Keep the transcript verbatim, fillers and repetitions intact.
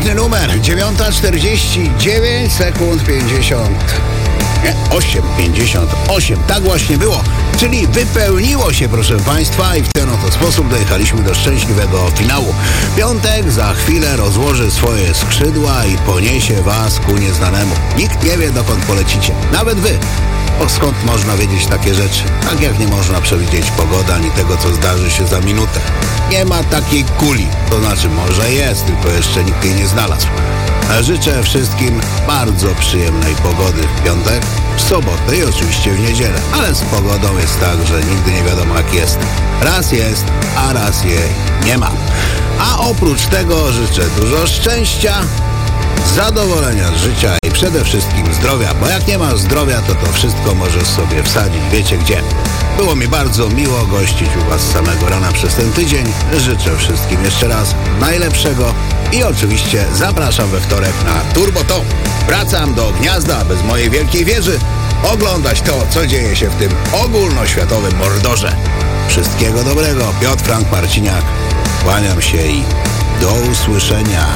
Piękny numer, dziewiąta czterdzieści dziewięć sekund pięćdziesiąt. Nie, osiem pięćdziesiąt osiem, tak właśnie było, czyli wypełniło się, proszę Państwa, i w ten oto sposób dojechaliśmy do szczęśliwego finału. Piątek za chwilę rozłoży swoje skrzydła i poniesie Was ku nieznanemu. Nikt nie wie, dokąd polecicie, nawet Wy. O, skąd można wiedzieć takie rzeczy? Tak jak nie można przewidzieć pogody ani tego, co zdarzy się za minutę. Nie ma takiej kuli, to znaczy może jest, tylko jeszcze nikt jej nie znalazł. Życzę wszystkim bardzo przyjemnej pogody w piątek, w sobotę i oczywiście w niedzielę. Ale z pogodą jest tak, że nigdy nie wiadomo jak jest. Raz jest, a raz jej nie ma. A oprócz tego życzę dużo szczęścia, zadowolenia z życia i przede wszystkim zdrowia, bo jak nie masz zdrowia, to to wszystko możesz sobie wsadzić wiecie gdzie. Było mi bardzo miło gościć u Was z samego rana przez ten tydzień. Życzę wszystkim jeszcze raz najlepszego i oczywiście zapraszam we wtorek na Turbo Tom. Wracam do gniazda bez mojej wielkiej wieży, oglądać to, co dzieje się w tym ogólnoświatowym mordorze. Wszystkiego dobrego, Piotr Frank Marciniak. Kłaniam się i do usłyszenia.